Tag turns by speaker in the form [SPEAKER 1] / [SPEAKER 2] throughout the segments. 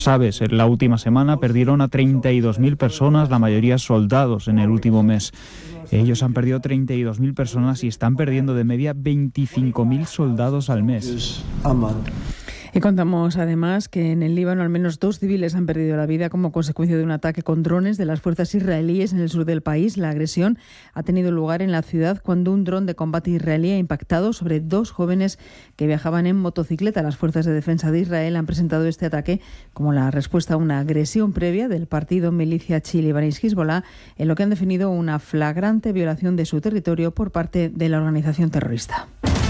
[SPEAKER 1] Sabes, en la última semana perdieron a 32.000 personas, la mayoría soldados, en el último mes. Ellos han perdido 32.000 personas y están perdiendo de media 25.000 soldados al mes.
[SPEAKER 2] Y contamos además que en el Líbano al menos 2 civiles han perdido la vida como consecuencia de un ataque con drones de las fuerzas israelíes en el sur del país. La agresión ha tenido lugar en la ciudad cuando un dron de combate israelí ha impactado sobre 2 jóvenes que viajaban en motocicleta. Las fuerzas de defensa de Israel han presentado este ataque como la respuesta a una agresión previa del partido milicia chií-libanés Hezbollah, en lo que han definido una flagrante violación de su territorio por parte de la organización terrorista.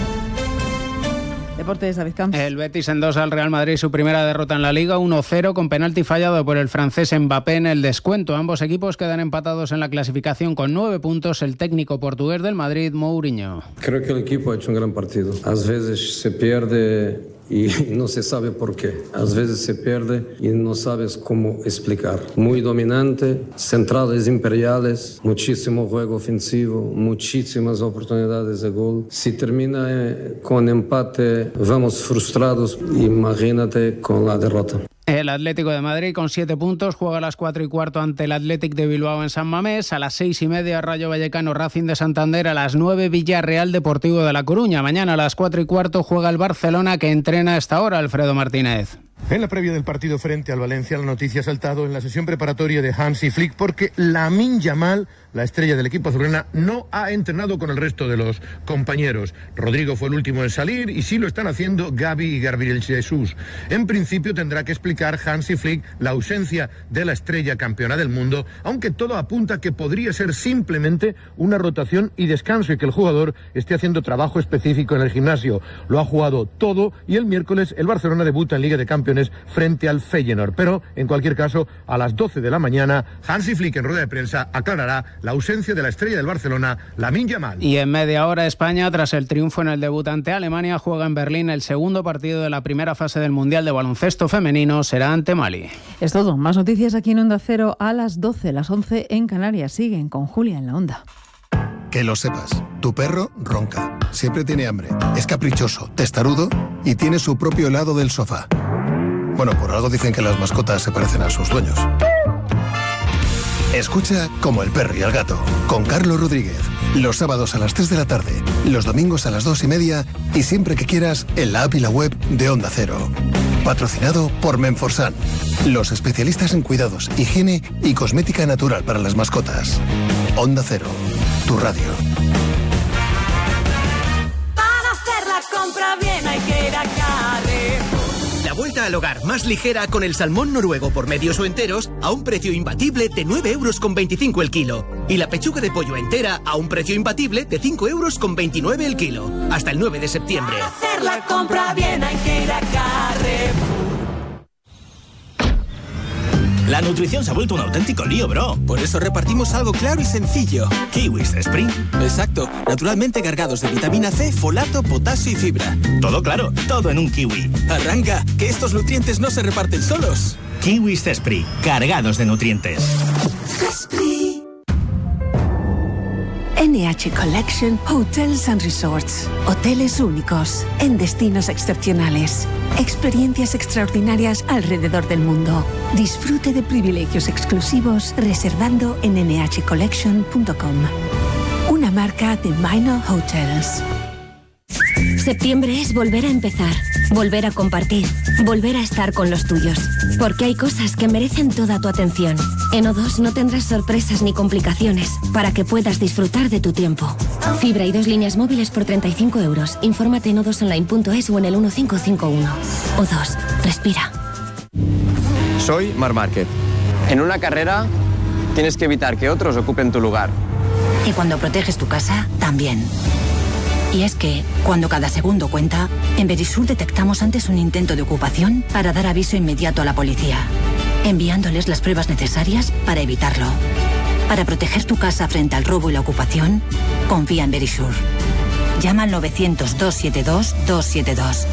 [SPEAKER 2] Deportes, David Camps.
[SPEAKER 3] El Betis endosa al Real Madrid su primera derrota en la Liga, 1-0 con penalti fallado por el francés Mbappé en el descuento. Ambos equipos quedan empatados en la clasificación con 9 puntos. El técnico portugués del Madrid, Mourinho.
[SPEAKER 4] Creo que el equipo ha hecho un gran partido. A veces se pierde y no se sabe por qué. A veces se pierde y no sabes cómo explicar. Muy dominante, centrales imperiales, muchísimo juego ofensivo, muchísimas oportunidades de gol. Si termina con empate, vamos frustrados. Imagínate con la derrota.
[SPEAKER 3] El Atlético de Madrid con 7 puntos juega a las 4:15 ante el Athletic de Bilbao en San Mamés. A las 6:30 Rayo Vallecano Racing de Santander. A las 9 Villarreal Deportivo de La Coruña. Mañana a las 4:15 juega el Barcelona, que entrena a esta hora Alfredo Martínez.
[SPEAKER 5] En la previa del partido frente al Valencia, la noticia ha saltado en la sesión preparatoria de Hansi Flick porque Lamine Yamal, la estrella del equipo azulgrana, no ha entrenado con el resto de los compañeros. Rodrigo fue el último en salir y sí lo están haciendo Gavi y Gabriel Jesús. En principio tendrá que explicar Hansi Flick la ausencia de la estrella campeona del mundo, aunque todo apunta que podría ser simplemente una rotación y descanso y que el jugador esté haciendo trabajo específico en el gimnasio. Lo ha jugado todo y el miércoles el Barcelona debuta en Liga de Campeones frente al Feyenoord. Pero, en cualquier caso, a las 12 de la mañana, Hansi Flick en rueda de prensa aclarará la ausencia de la estrella del Barcelona, Lamine Yamal.
[SPEAKER 3] Y en media hora España, tras el triunfo en el debut ante Alemania, juega en Berlín el segundo partido de la primera fase del Mundial de Baloncesto Femenino, será ante Mali.
[SPEAKER 2] Es todo. Más noticias aquí en Onda Cero a las 12, las 11 en Canarias. Siguen con Julia en la Onda.
[SPEAKER 6] Que lo sepas, tu perro ronca, siempre tiene hambre, es caprichoso, testarudo y tiene su propio lado del sofá. Bueno, por algo dicen que las mascotas se parecen a sus dueños. Escucha Como el perro y el gato, con Carlos Rodríguez. Los sábados a las 3 de la tarde, los domingos a las 2:30 y siempre que quieras en la app y la web de Onda Cero. Patrocinado por Menforsan, los especialistas en cuidados, higiene y cosmética natural para las mascotas. Onda Cero, tu radio.
[SPEAKER 7] Para hacer la compra bien hay que ir a Carrefour. La vuelta al hogar más ligera con el salmón noruego por medios o enteros a un precio imbatible de 9,25 € el kilo. Y la pechuga de pollo entera a un precio imbatible de 5,29 € el kilo. Hasta el 9 de septiembre. Para hacer la compra bien hay que ir a Carrefour.
[SPEAKER 8] La nutrición se ha vuelto un auténtico lío, bro.
[SPEAKER 9] Por eso repartimos algo claro y sencillo.
[SPEAKER 8] Kiwis Spring.
[SPEAKER 9] Exacto, naturalmente cargados de vitamina C, folato, potasio y fibra.
[SPEAKER 8] Todo claro, todo en un kiwi.
[SPEAKER 9] Arranca, que estos nutrientes no se reparten solos.
[SPEAKER 8] Kiwis Spring, cargados de nutrientes.
[SPEAKER 10] NH Collection Hotels and Resorts. Hoteles únicos, en destinos excepcionales. Experiencias extraordinarias alrededor del mundo. Disfrute de privilegios exclusivos reservando en nhcollection.com. Una marca de Minor Hotels.
[SPEAKER 11] Septiembre es volver a empezar, volver a compartir, volver a estar con los tuyos. Porque hay cosas que merecen toda tu atención. En O2 no tendrás sorpresas ni complicaciones para que puedas disfrutar de tu tiempo. Fibra y 2 líneas móviles por 35 €. Infórmate en o2online.es o en el 1551. O2, respira.
[SPEAKER 12] Soy Marc Márquez. En una carrera tienes que evitar que otros ocupen tu lugar.
[SPEAKER 13] Y cuando proteges tu casa, también. Y es que, cuando cada segundo cuenta, en Verisur detectamos antes un intento de ocupación para dar aviso inmediato a la policía, enviándoles las pruebas necesarias para evitarlo. Para proteger tu casa frente al robo y la ocupación, confía en Verisur. Llama al 900-272-272.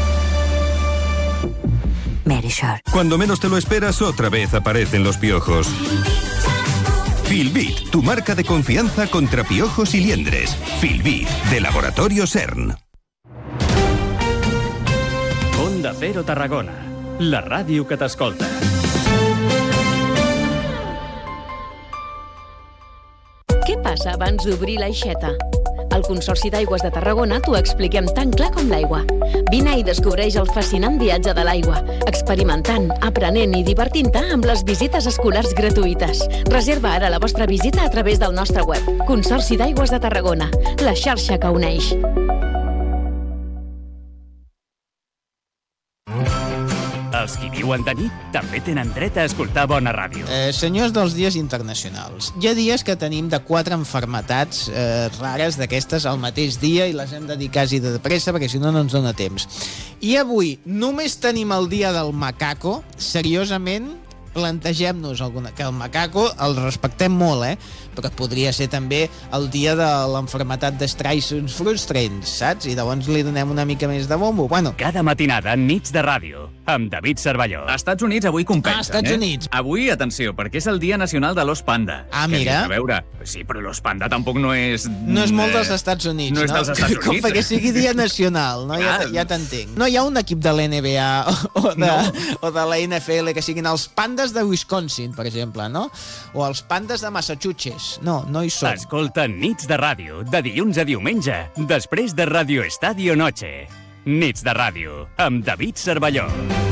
[SPEAKER 13] Verisur.
[SPEAKER 14] Cuando menos te lo esperas, otra vez aparecen los piojos. Filbit, tu marca de confianza contra piojos y liendres. Filbit, de Laboratorio CERN.
[SPEAKER 15] Onda Cero Tarragona. la ràdio que t'escolta.
[SPEAKER 16] Què passa abans d'obrir l'aixeta? Al Consorci d'Aigües de Tarragona t'ho expliquem tan clar com l'aigua. Vine i descobreix el fascinant viatge de l'aigua, experimentant, aprenent i divertint-te amb les visites escolars gratuïtes. Reserva ara la vostra visita a través del nostre web. Consorci d'Aigües de Tarragona, la xarxa que uneix.
[SPEAKER 15] Els qui viuen de nit també tenen dret a escoltar bona ràdio.
[SPEAKER 17] Senyors dels dies internacionals, hi ha dies que tenim de 4 enfermetats rares d'aquestes al mateix dia i les hem de dir quasi de pressa perquè si no no ens dona temps. I avui només tenim el dia del macaco. Seriosament, plantegem-nos que el macaco el respectem molt, però podria ser també el dia de l'enfermetat d'Streisons Frustrants, saps? I llavors li donem una mica més de bombo. Bueno.
[SPEAKER 15] Cada matinada, Nits de Ràdio, amb David Cervelló.
[SPEAKER 18] A Estats Units avui compensen,
[SPEAKER 17] Estats Units.
[SPEAKER 18] Avui, atenció, perquè és el Dia Nacional de l'Os Panda.
[SPEAKER 17] Ah, mira.
[SPEAKER 18] A veure, sí, però l'Os Panda tampoc no és...
[SPEAKER 17] No és molt dels Estats Units,
[SPEAKER 18] no? No és dels Estats Units.
[SPEAKER 17] Com perquè sigui dia nacional, no? Ja t'entenc. No hi ha un equip de l'NBA o de la NFL que siguin els Pandas de Wisconsin, per exemple, no? O els Pandas de Massachusetts. No hi són.
[SPEAKER 15] Escolta Nits de Ràdio, de dilluns a diumenge, després de Radio Estadio Noche. Nits de Ràdio, amb David Cervelló.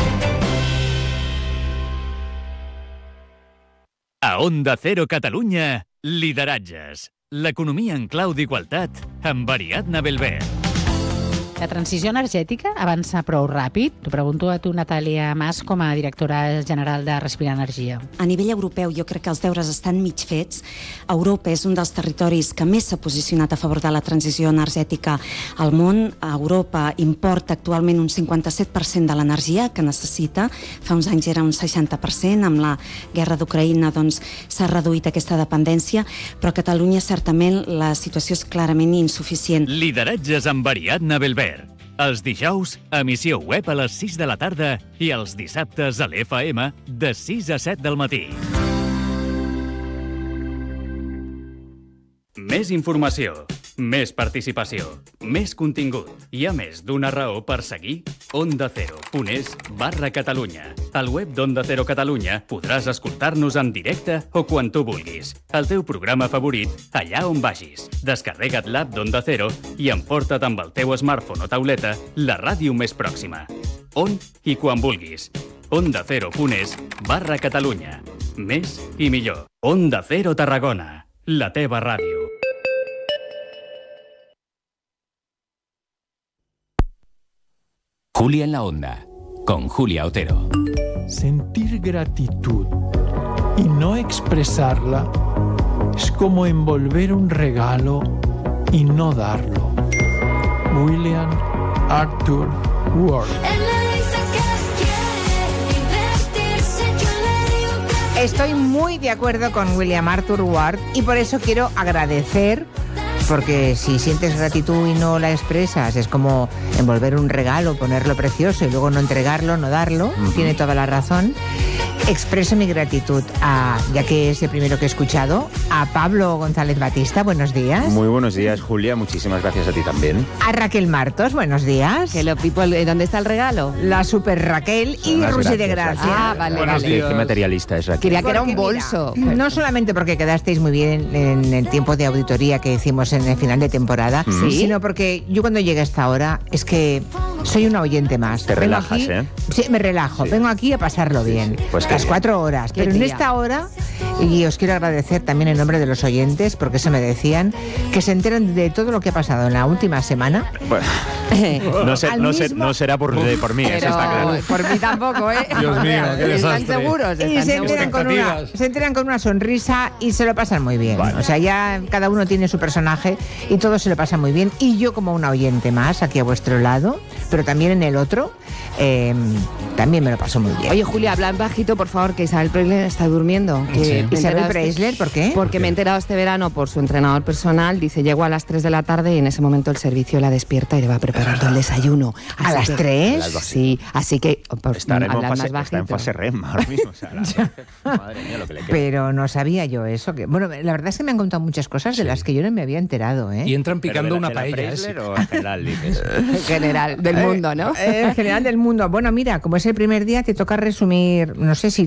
[SPEAKER 15] A Onda Cero Catalunya, lideratges. L'economia en clau d'igualtat, amb Ariadna Belbert.
[SPEAKER 19] La transició energètica avança prou ràpid? T'ho pregunto a tu, Natàlia Mas, com a directora general de Respirar Energia.
[SPEAKER 20] A nivell europeu jo crec que els deures estan mig fets. Europa és un dels territoris que més s'ha posicionat a favor de la transició energètica al món. Europa importa actualment un 57% de l'energia que necessita. Fa uns anys era un 60%. Amb la guerra d'Ucraïna s'ha reduït aquesta dependència, però a Catalunya certament la situació és clarament insuficient.
[SPEAKER 15] Lideratges amb Ariadna Belbert. Els dijous, emissió web a les 6 de la tarda i els dissabtes a l'FM de 6 a 7 del matí. Més informació, més participació, més contingut. Hi ha més d'una raó per seguir ondacero.es/Catalunya. Al web d'Onda Cero Catalunya podràs escoltar-nos en directe o quan tu vulguis. El teu programa favorit, allà on vagis. Descarrega't l'app d'Onda Cero i emporta't amb el teu smartphone o tauleta la ràdio més pròxima. On i quan vulguis. ondacero.es/Catalunya. Més i millor. Onda Cero Tarragona. La teva ràdio.
[SPEAKER 21] Julia en la Onda, con Julia Otero.
[SPEAKER 22] Sentir gratitud y no expresarla es como envolver un regalo y no darlo. William Arthur Ward.
[SPEAKER 23] Estoy muy de acuerdo con William Arthur Ward y por eso quiero agradecer, porque si sientes gratitud y no la expresas es como envolver un regalo, ponerlo precioso y luego no entregarlo, no darlo. Tiene toda la razón. Expreso mi gratitud ya que es el primero que he escuchado, a Pablo González Batista. Buenos días.
[SPEAKER 24] Muy buenos días, Julia. Muchísimas gracias a ti también.
[SPEAKER 23] A Raquel Martos. Buenos días.
[SPEAKER 25] Hello people. ¿Dónde está el regalo?
[SPEAKER 23] La super Raquel y Rusi de Gracia.
[SPEAKER 25] Ah, vale.
[SPEAKER 24] Qué materialista es Raquel.
[SPEAKER 25] Quería que era un bolso.
[SPEAKER 23] Mira, no solamente porque quedasteis muy bien en el tiempo de auditoría que hicimos en el final de temporada, sino porque yo cuando llegué a esta hora es que soy una oyente más.
[SPEAKER 24] Te relajas,
[SPEAKER 23] aquí, Sí, me relajo. Sí. Vengo aquí a pasarlo bien.
[SPEAKER 24] Pues
[SPEAKER 23] las 4 horas. Pero en esta hora, y os quiero agradecer también en nombre de los oyentes, porque eso me decían, que se enteran de todo lo que ha pasado en la última semana.
[SPEAKER 24] Bueno, no será por mí, eso está claro.
[SPEAKER 25] Por mí tampoco, ¿eh?
[SPEAKER 22] Dios mío, qué desastre.
[SPEAKER 25] Están seguros.
[SPEAKER 23] Y se enteran con una sonrisa y se lo pasan muy bien. Vale. O sea, ya cada uno tiene su personaje y todos se lo pasan muy bien. Y yo como una oyente más, aquí a vuestro lado, pero también en el otro, también me lo paso muy bien.
[SPEAKER 25] Oye, Julia, habla en bajito, por favor, que Isabel Preisler está durmiendo. Que
[SPEAKER 23] Isabel Preisler, ¿por qué?
[SPEAKER 25] Porque me he enterado este verano por su entrenador personal. Dice, llego a las 3 de la tarde y en ese momento el servicio la despierta y le va preparando el desayuno.
[SPEAKER 23] ¿A las 3?
[SPEAKER 25] Sí, así que
[SPEAKER 24] está en fase REM ahora mismo. O sea, madre mía, lo que le queda.
[SPEAKER 23] Pero no sabía yo eso. Bueno, la verdad es que me han contado muchas cosas de las que yo no me había enterado, ¿eh?
[SPEAKER 1] Y entran picando una paella.
[SPEAKER 24] ¿O en general, dices?
[SPEAKER 25] General del mundo, ¿no?
[SPEAKER 23] General del mundo. Bueno, mira, como es el primer día, te toca resumir, no sé si